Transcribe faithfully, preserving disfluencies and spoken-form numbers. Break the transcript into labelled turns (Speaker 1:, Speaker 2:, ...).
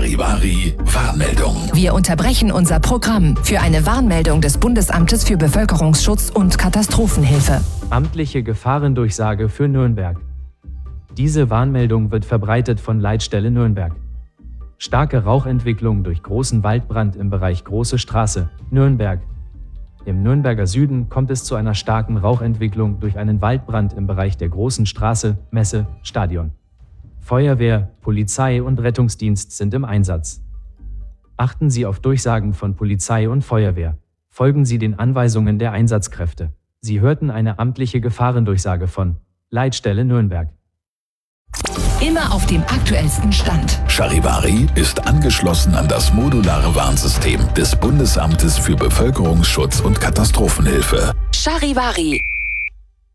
Speaker 1: Charivari Warnmeldung.
Speaker 2: Wir unterbrechen unser Programm für eine Warnmeldung des Bundesamtes für Bevölkerungsschutz und Katastrophenhilfe.
Speaker 3: Amtliche Gefahrendurchsage für Nürnberg. Diese Warnmeldung wird verbreitet von Leitstelle Nürnberg. Starke Rauchentwicklung durch großen Waldbrand im Bereich Große Straße, Nürnberg. Im Nürnberger Süden kommt es zu einer starken Rauchentwicklung durch einen Waldbrand im Bereich der Großen Straße, Messe, Stadion. Feuerwehr, Polizei und Rettungsdienst sind im Einsatz. Achten Sie auf Durchsagen von Polizei und Feuerwehr. Folgen Sie den Anweisungen der Einsatzkräfte. Sie hörten eine amtliche Gefahrendurchsage von Leitstelle Nürnberg.
Speaker 2: Immer auf dem aktuellsten Stand.
Speaker 1: Charivari ist angeschlossen an das modulare Warnsystem des Bundesamtes für Bevölkerungsschutz und Katastrophenhilfe.
Speaker 2: Charivari.